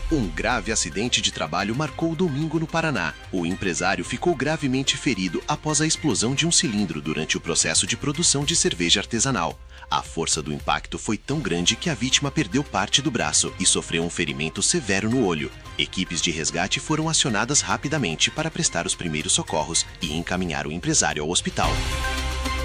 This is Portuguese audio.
Um grave acidente de trabalho marcou o domingo no Paraná. O empresário ficou gravemente ferido após a explosão de um cilindro durante o processo de produção de cerveja artesanal. A força do impacto foi tão grande que a vítima perdeu parte do braço e sofreu um ferimento severo no olho. Equipes de resgate foram acionadas rapidamente para prestar os primeiros socorros e encaminhar o empresário ao hospital.